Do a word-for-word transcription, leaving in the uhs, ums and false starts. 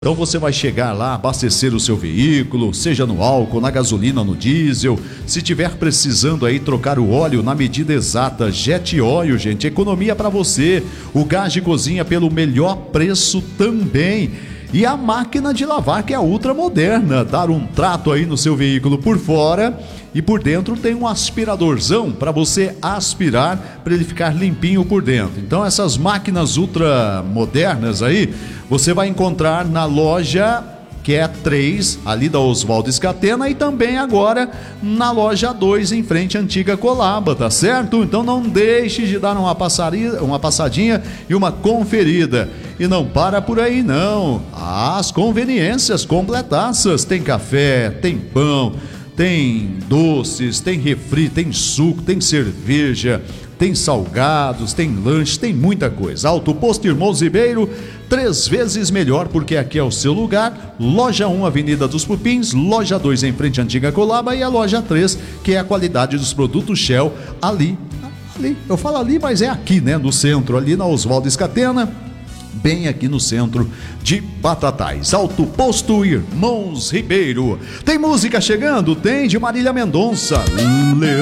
Então você vai chegar lá, abastecer o seu veículo, seja no álcool, na gasolina, no diesel. Se tiver precisando aí trocar o óleo na medida exata, Jet Oil, gente, economia para você. O gás de cozinha pelo melhor preço também. E a máquina de lavar, que é a ultra moderna, dar um trato aí no seu veículo por fora e por dentro tem um aspiradorzão para você aspirar, para ele ficar limpinho por dentro. Então essas máquinas ultra modernas aí, você vai encontrar na loja que é três, ali da Oswaldo Scatena, e também agora na loja dois, em frente à antiga Colaba, tá certo? Então não deixe de dar uma, passaria, uma passadinha e uma conferida. E não para por aí não, as conveniências completaças, tem café, tem pão, tem doces, tem refri, tem suco, tem cerveja, tem salgados, tem lanche, tem muita coisa. Alto Posto Irmãos Ribeiro, três vezes melhor, porque aqui é o seu lugar. Loja um, Avenida dos Pupins, loja dois em frente à antiga Colaba e a loja três, que é a qualidade dos produtos Shell, ali, ali, eu falo ali, mas é aqui, né, no centro, ali na Oswaldo Scatena, bem aqui no centro de Batatais. Alto Posto Irmãos Ribeiro. Tem música chegando? Tem, de Marília Mendonça. Leandro